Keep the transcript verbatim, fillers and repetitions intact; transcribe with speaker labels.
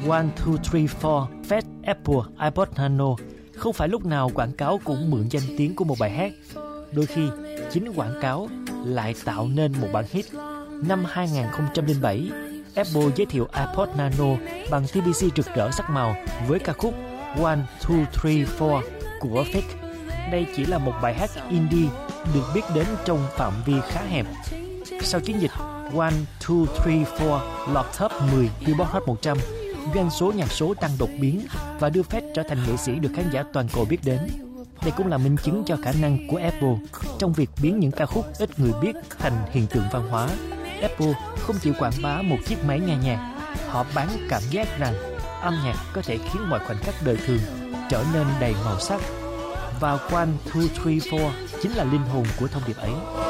Speaker 1: One, Two, Three, Four, Fat, Apple, iPod Nano không phải lúc nào quảng cáo cũng mượn danh tiếng của một bài hát. Đôi khi, chính quảng cáo lại tạo nên một bản hit. Năm hai không không bảy, Apple giới thiệu iPod Nano bằng tê vê xê rực rỡ sắc màu với ca khúc One, Two, Three, Four của Fake. Đây chỉ là một bài hát indie được biết đến trong phạm vi khá hẹp. Sau chiến dịch One, Two, Three, Four lọt top mười Billboard Hot một trăm, doanh số nhạc số tăng đột biến và đưa Fate trở thành nghệ sĩ được khán giả toàn cầu biết đến. Đây cũng là minh chứng cho khả năng của Apple trong việc biến những ca khúc ít người biết thành hiện tượng văn hóa. Apple không chỉ quảng bá một chiếc máy nghe nhạc, họ bán cảm giác rằng âm nhạc có thể khiến mọi khoảnh khắc đời thường trở nên đầy màu sắc. Và One, Two, Three, Four chính là linh hồn của thông điệp ấy.